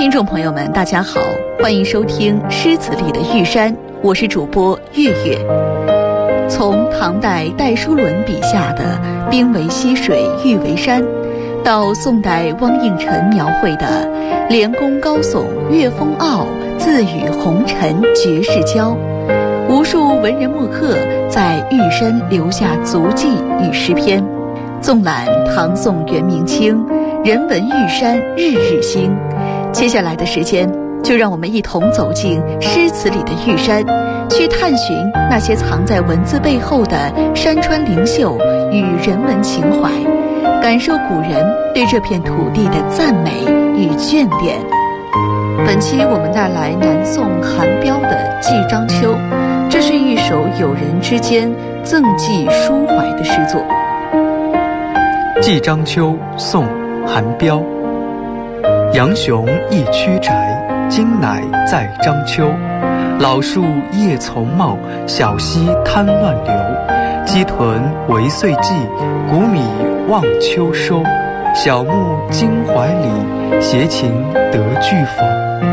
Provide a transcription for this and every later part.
听众朋友们大家好，欢迎收听诗词里的玉山，我是主播月月。从唐代戴叔伦笔下的兵为溪水玉为山，到宋代汪应辰描绘的连宫高耸月风傲，自与红尘绝世交，无数文人墨客在玉山留下足迹与诗篇。纵览唐宋元明清，人文玉山日日新。接下来的时间，就让我们一同走进诗词里的玉山，去探寻那些藏在文字背后的山川灵秀与人文情怀，感受古人对这片土地的赞美与眷恋。本期我们带来南宋韩彪的《寄章丘》，这是一首友人之间赠寄抒怀的诗作。 《寄章丘》宋·韩彪。杨雄一曲宅，今乃在章丘。老树叶丛茂，小溪滩乱流。鸡豚为岁季，谷米望秋收。小木经怀里，携琴得俱访。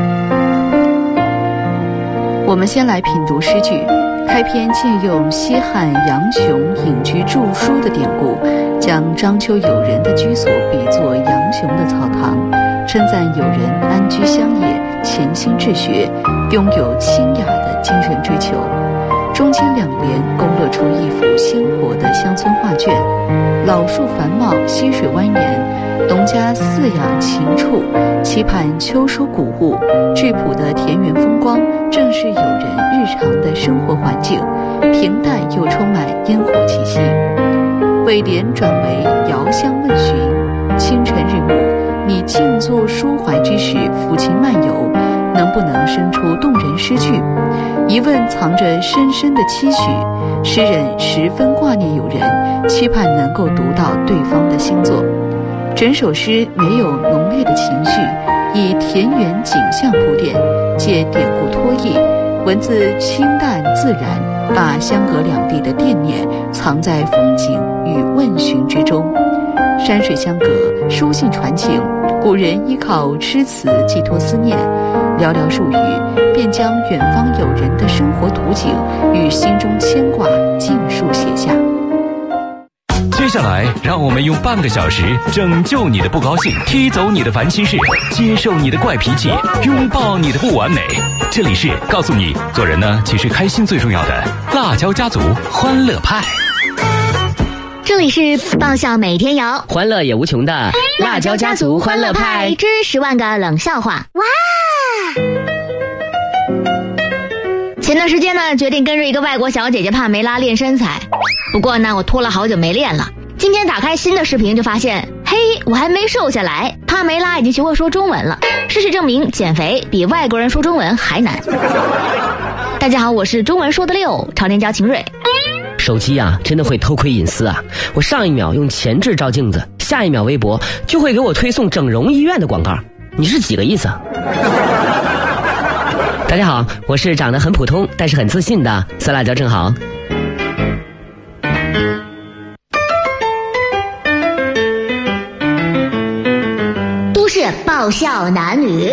我们先来品读诗句。开篇借用西汉杨雄隐居著书的典故，将章丘友人的居所比作杨雄的草堂，称赞友人安居乡野，潜心治学，拥有清雅的精神追求。中间两联勾勒出一幅鲜活的乡村画卷，老树繁茂，溪水蜿蜒，农家饲养禽畜，期盼秋收谷物，质朴的田园风光正是友人日常的生活环境，平淡又充满烟火气息。尾联转为遥相问询，清晨日暮，你静坐抒怀之时，抚琴漫游，能不能生出动人诗句？疑问藏着深深的期许，诗人十分挂念友人，期盼能够读到对方的新作。整首诗没有浓烈的情绪，以田园景象铺垫，借典故托意，文字清淡自然，把相隔两地的惦念藏在风景与问询之中。山水相隔，书信传情，古人依靠诗词寄托思念，寥寥数语便将远方友人的生活图景与心中牵挂尽数写下。 接下来，让我们用半个小时拯救你的不高兴，踢走你的烦心事，接受你的怪脾气，拥抱你的不完美。这里是告诉你，做人呢，其实开心最重要的辣椒家族欢乐派。 这里是爆笑每天摇， 欢乐也无穷的辣椒家族欢乐派之10万个冷笑话。哇！前段时间呢，决定跟着一个外国小姐姐帕梅拉练身材，不过呢，我拖了好久没练了。今天打开新的视频就发现，嘿，我还没瘦下来，帕梅拉已经学会说中文了。事实证明，减肥比外国人说中文还难。大家好，我是中文说的溜，朝天椒秦蕊。 手机啊，真的会偷窥隐私啊！我上一秒用前置照镜子，下一秒微博就会给我推送整容医院的广告，你是几个意思啊？大家好，我是长得很普通但是很自信的酸辣椒正好。 都市爆笑男女。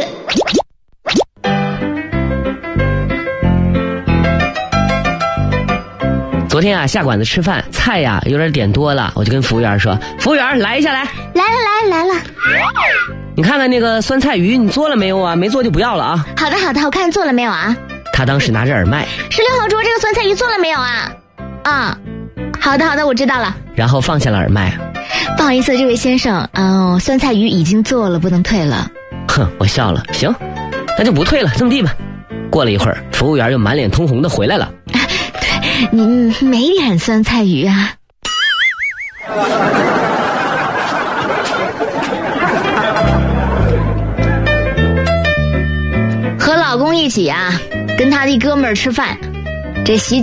昨天啊，下馆子吃饭，菜呀有点点多了，我就跟服务员说：“服务员，来一下来。”来了。你看看那个酸菜鱼，你做了没有啊？没做就不要了啊。 好的，我看做了没有啊？ 他当时拿着耳麦 ，16号桌这个酸菜鱼做了没有啊？啊，好的，我知道了。 然后放下了耳麦。 不好意思，这位先生，酸菜鱼已经做了，不能退了。 哼，我笑了，行，那就不退了，这么地吧。过了一会儿，服务员又满脸通红的回来了。 您没点酸菜鱼啊？和老公一起啊，跟他的一哥们儿吃饭，这席